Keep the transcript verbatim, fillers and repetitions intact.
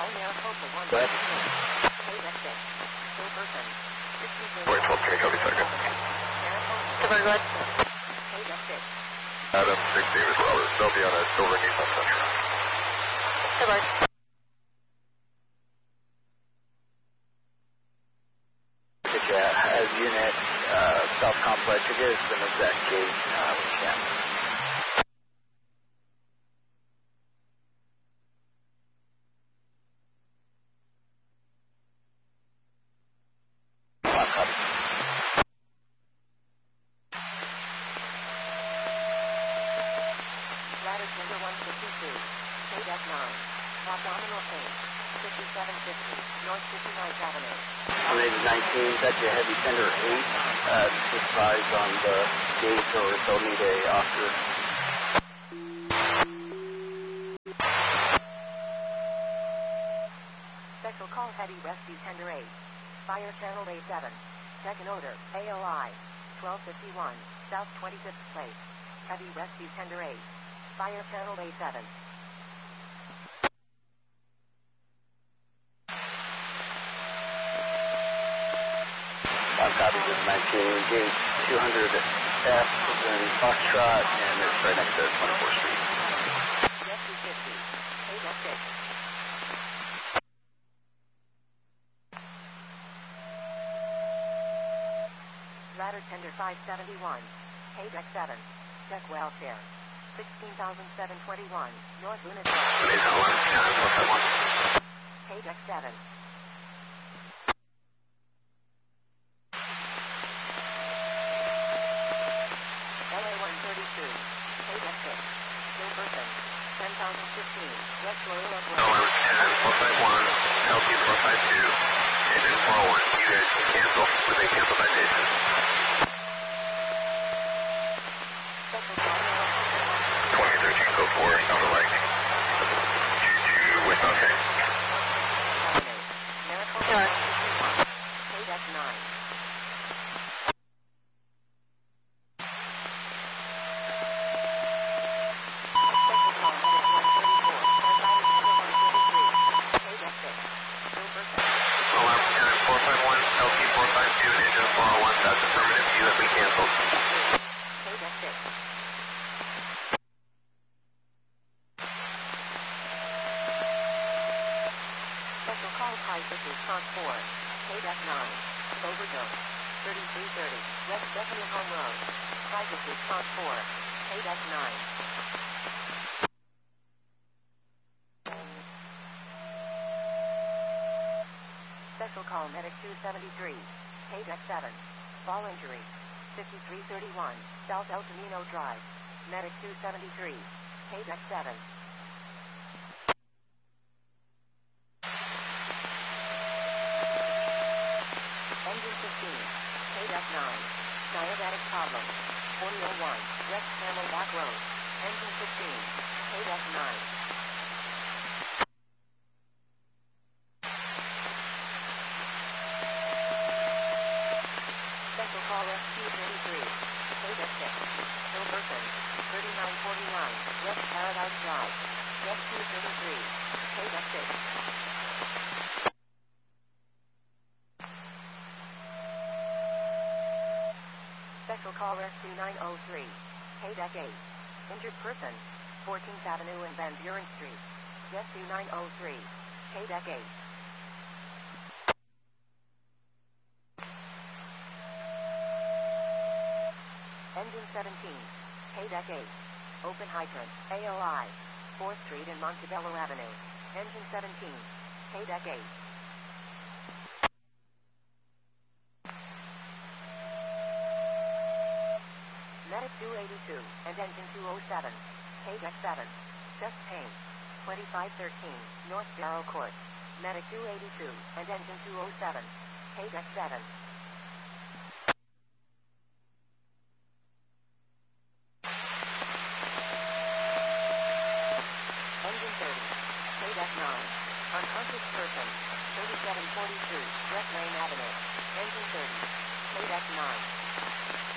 Go ahead. four twelve, can you copy second? Silver, go ahead. Adam six David Robert, they'll be on a silver Nissan Sentra. Silver. As unit, uh, South Complex, it is an exact gate, uh, we can. Ladder Tender one fifty-two, K D E C nine, abdominal pain, fifty-seven fifty, North fifty-ninth Avenue. one eighty nineteen, that's your heavy tender eight, uh, just advised on the gate or they'll need a Oscar. Special call heavy rescue tender eight, fire channel A seven, second order, A O I, twelve fifty-one, South twenty-fifth Place, heavy rescue tender eight, fire channel A seven. I've copied this nineteen, gate two hundred F in Foxtrot, and it's right next to twenty-fourth Street. Rescue fifty, K D E C six. Ladder Tender five seventy-one, K D E C seven, check welfare, sixteen thousand seven hundred twenty-one, North Lunatic. Nissan one, yeah, four five one. K D E C seven. L A one thirty-two, K D E C six, Gilberton, ten thousand fifteen, West Loyola L A one ten, four five one, L P four five two, engine four oh one, you guys can cancel, when they cancel by station. twenty thirteen code four, sound alike. two two westbound train. Sure. K D E C nine. Alarm ten, four five one, L P four five two, engine four oh one, that's affirmative, you have been canceled. K D E C six. Special call crisis response four, K D E C nine, overdose, thirty-three thirty, West Bethany Home Road, crisis response four, K D E C nine. Special call medic two seventy-three, K D E C seven, fall injury, fifty-three thirty-one, South El Camino Drive, medic two seventy-three, K D E C seven. Engine fifteen, K D E C nine, diabetic problem, forty oh one, West Camelback Road, engine fifteen, K D E C nine. Special call S Q thirty-three, K D E C six, Gilberton, thirty-nine forty-nine, West Paradise Drive, S Q thirty-three, K D E C six. Special call Rescue nine oh three, K D E C eight, injured person, fourteenth Avenue and Van Buren Street, Rescue nine oh three, K D E C eight. Engine seventeen, K D E C eight, open hydrant, A O I, fourth Street and Montebello Avenue, engine seventeen, K D E C eight. Medic two eighty-two and engine two oh seven, K D E C seven, chest pain, twenty-five thirteen, North Darrow Court, Medic two eighty-two and engine two oh seven, K D E C seven. Engine thirty, K D E C nine, unconscious person, thirty-seven forty-two, West Lane Avenue, engine thirty, K D E C nine.